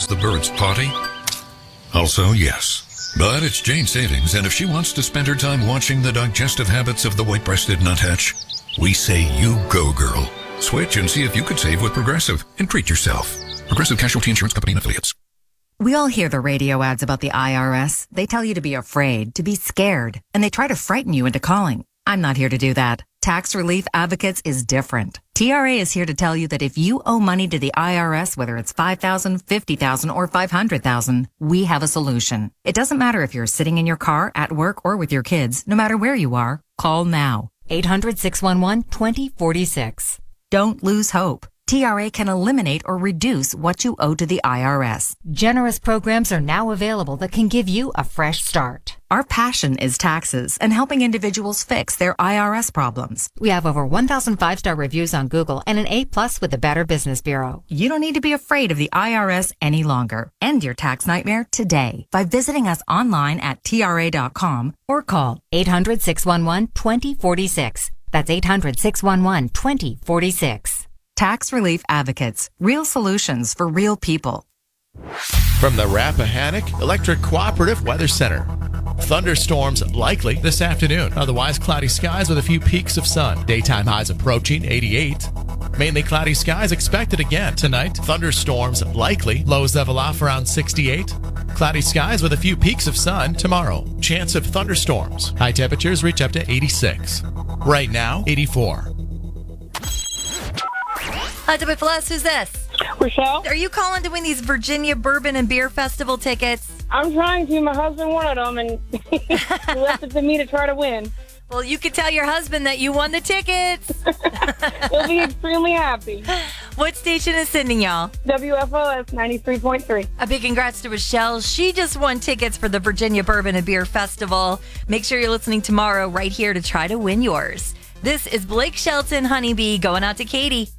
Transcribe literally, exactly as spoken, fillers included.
the birds potty? Also, yes. But it's Jane Savings, and if she wants to spend her time watching the digestive habits of the white-breasted nuthatch, we say you go, girl. Switch and see if you could save with Progressive and treat yourself. Progressive Casualty Insurance Company and Affiliates. We all hear the radio ads about the I R S. They tell you to be afraid, to be scared, and they try to frighten you into calling. I'm not here to do that. Tax Relief Advocates is different. T R A is here to tell you that if you owe money to the I R S, whether it's five thousand dollars, fifty thousand dollars, or five hundred thousand dollars, we have a solution. It doesn't matter if you're sitting in your car, at work, or with your kids. No matter where you are, call now. eight hundred, six one one, two zero four six. Don't lose hope. T R A can eliminate or reduce what you owe to the I R S. Generous programs are now available that can give you a fresh start. Our passion is taxes and helping individuals fix their I R S problems. We have over one thousand five-star reviews on Google and an A plus with the Better Business Bureau. You don't need to be afraid of the I R S any longer. End your tax nightmare today by visiting us online at T R A dot com or call eight hundred, six one one, two zero four six. That's eight hundred, six one one, two zero four six. Tax Relief Advocates. Real solutions for real people. From the Rappahannock Electric Cooperative Weather Center. Thunderstorms likely this afternoon. Otherwise, cloudy skies with a few peaks of sun. Daytime highs approaching eighty-eight. Mainly cloudy skies expected again tonight. Thunderstorms likely. Lows level off around sixty-eight. Cloudy skies with a few peaks of sun tomorrow. Chance of thunderstorms. High temperatures reach up to eighty-six. Right now, eighty-four. Hi, W F L S, who's this? Rochelle? Are you calling to win these Virginia Bourbon and Beer Festival tickets? I'm trying to. My husband wanted them, and he left it to me to try to win. Well, you could tell your husband that you won the tickets. He'll be extremely happy. What station is sending y'all? W F L S ninety-three point three. A big congrats to Rochelle. She just won tickets for the Virginia Bourbon and Beer Festival. Make sure you're listening tomorrow right here to try to win yours. This is Blake Shelton, Honeybee, going out to Katie.